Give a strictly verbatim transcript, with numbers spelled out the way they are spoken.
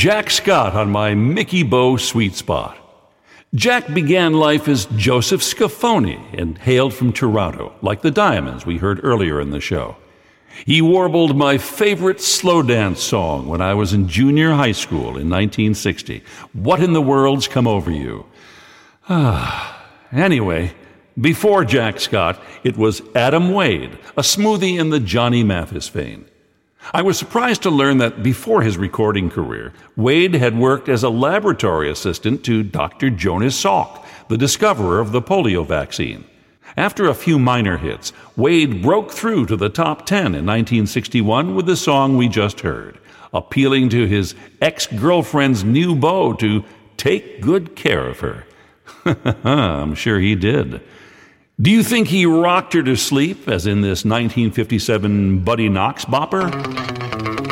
Jack Scott on my Mickey Bow sweet spot. Jack began life as Joseph Scafoni and hailed from Toronto, like the Diamonds we heard earlier in the show. He warbled my favorite slow dance song when I was in junior high school in nineteen sixty, What in the World's Come Over You? Ah, anyway, before Jack Scott, it was Adam Wade, a smoothie in the Johnny Mathis vein. I was surprised to learn that before his recording career, Wade had worked as a laboratory assistant to Doctor Jonas Salk, the discoverer of the polio vaccine. After a few minor hits, Wade broke through to the top ten in nineteen sixty-one with the song we just heard, appealing to his ex-girlfriend's new beau to take good care of her. I'm sure he did. Do you think he rocked her to sleep, as in this nineteen fifty-seven Buddy Knox bopper?